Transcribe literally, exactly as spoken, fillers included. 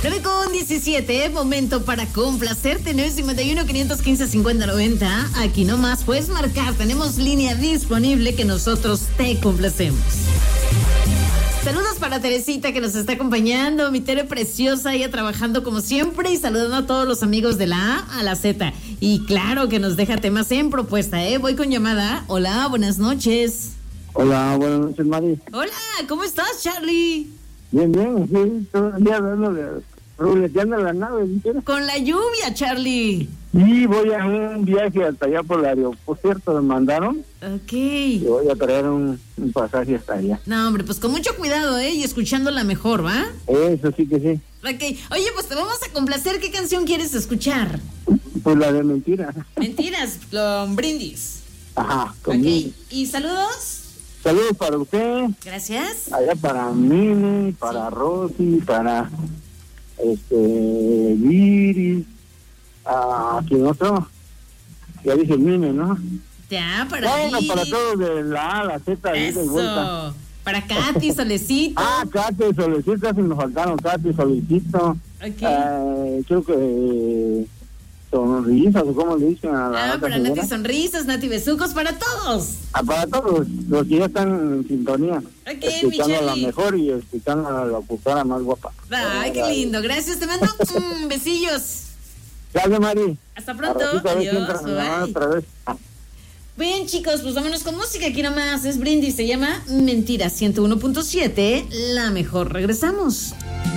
nueve con diecisiete, momento para complacerte. nueve cincuenta y uno, quinientos quince, cincuenta noventa. Aquí nomás puedes marcar. Tenemos línea disponible que nosotros te complacemos. Saludos para Teresita que nos está acompañando, mi Tere preciosa, ella trabajando como siempre y saludando a todos los amigos de la A a la Z. Y claro que nos deja temas en propuesta, ¿eh? Voy con llamada. Hola, buenas noches. Hola, buenas noches, Mari. Hola, ¿cómo estás, Charlie? Bien, bien, sí, todo el día dando de ruleteando la nave, ¿sí? Con la lluvia, Charlie. Y voy a un viaje hasta allá por el aeropuerto, me mandaron. Ok. Y voy a traer un, un pasaje hasta allá. No, hombre, pues con mucho cuidado, ¿eh? Y escuchándola mejor, ¿va? Eso sí que sí. Ok. Oye, pues te vamos a complacer. ¿Qué canción quieres escuchar? Pues la de mentira. Mentiras, con Brindis. Ajá, Ok. conmigo. ¿Y saludos? Saludos para usted. Gracias. Allá para Mimi, para sí. Rosy, para este Viris, a quien otro, ya dije Mimi, ¿no? Ya, para Bueno, Viris. para todos de la A a la Z, de ida y vuelta. Eso. Para Katy, Solecito. Ah, Katy, Solecito, si nos faltaron Katy, Solecito. Ok. Eh, creo que sonrisas, o como le dicen a la Ah, otra para señora. Nati Sonrisas, Nati Besucos, para todos. Ah, para todos los que ya están en sintonía. Ok, escuchando a la Michelle. mejor y escuchando a la locutora más guapa. Ay, qué lindo. Gracias, te mando mm, besillos. Gracias, Mari. Hasta pronto. A ratito, a ver si Adiós. entra mi mamá Bye. otra vez. Bien, chicos, pues vámonos con música. Aquí nomás es Brindis, se llama Mentira ciento uno punto siete, la mejor. Regresamos.